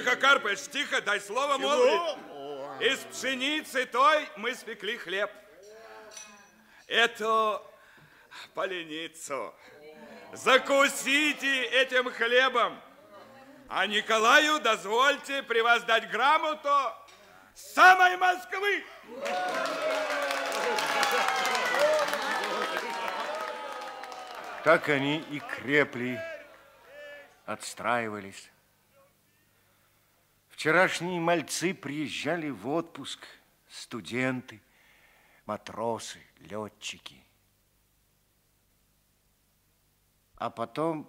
Тихо, Карпыч, тихо, дай слово молвить. Из пшеницы той мы спекли хлеб. Эту поленицу закусите этим хлебом. А Николаю дозвольте при вас дать грамоту с самой Москвы. Так они и крепли, отстраивались. Вчерашние мальцы приезжали в отпуск, студенты, матросы, летчики. А потом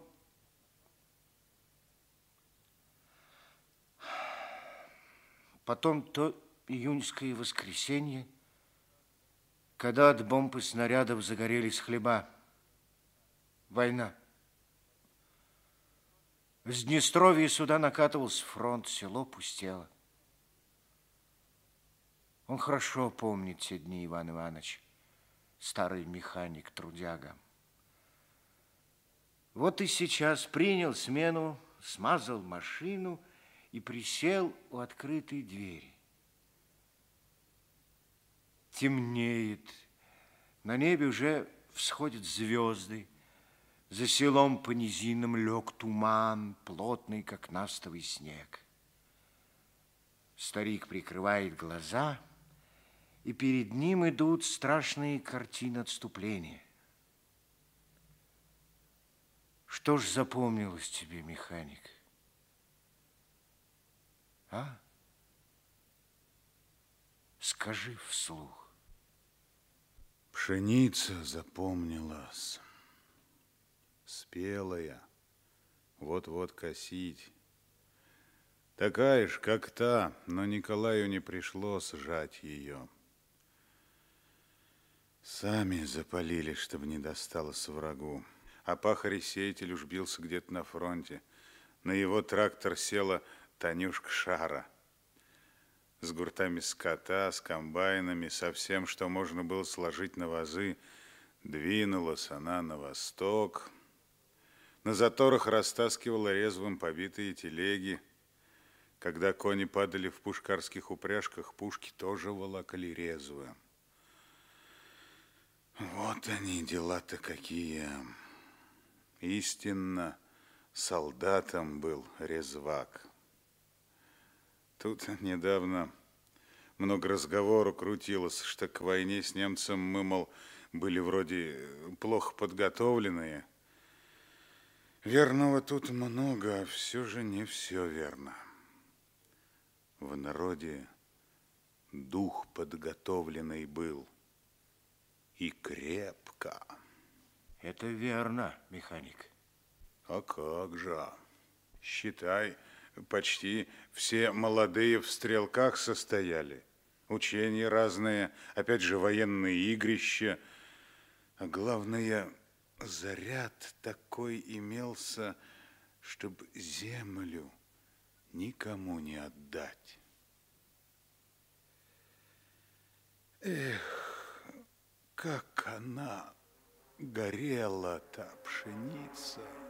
то июньское воскресенье, когда от бомб и снарядов загорелись хлеба. Война. С Днестровья сюда накатывался фронт, село пустело. Он хорошо помнит те дни, Иван Иванович, старый механик-трудяга. Вот и сейчас принял смену, смазал машину и присел у открытой двери. Темнеет, на небе уже всходят звезды, за селом по низинам лег туман, плотный, как настовый снег. Старик прикрывает глаза, и перед ним идут страшные картины отступления. Что ж запомнилось тебе, механик? А? Скажи вслух. Пшеница запомнилась. Спелая, вот-вот косить. Такая ж, как та, но Николаю не пришлось сжать ее. Сами запалили, чтобы не досталось врагу. А пахарь-сеятель уж бился где-то на фронте. На его трактор села Танюшка Шара. С гуртами скота, с комбайнами, со всем, что можно было сложить на вазы, двинулась она на восток. На заторах растаскивала резвым побитые телеги. Когда кони падали в пушкарских упряжках, пушки тоже волокли резвые. Вот они, дела-то какие. Истинно солдатом был резвак. Тут недавно много разговору крутилось, что к войне с немцем мы, мол, были вроде плохо подготовленные. Верного тут много, а все же не все верно. В народе дух подготовленный был и крепко. Это верно, механик. А как же? Считай, почти все молодые в стрелках состояли. Учения разные, опять же военные игрища. А главное, заряд такой имелся, чтобы землю никому не отдать. Эх, как она горела, та пшеница.